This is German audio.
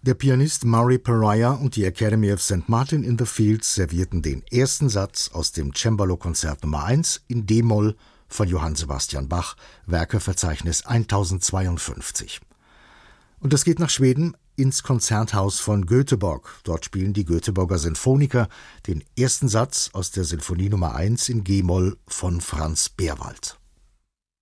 Der Pianist Murray Pariah und die Academy of St. Martin in the Fields servierten den ersten Satz aus dem Cembalo-Konzert Nummer 1 in d-Moll von Johann Sebastian Bach, Werkeverzeichnis 1052. Und es geht nach Schweden ins Konzerthaus von Göteborg. Dort spielen die Göteborger Sinfoniker den ersten Satz aus der Sinfonie Nummer 1 in g-Moll von Franz Berwald.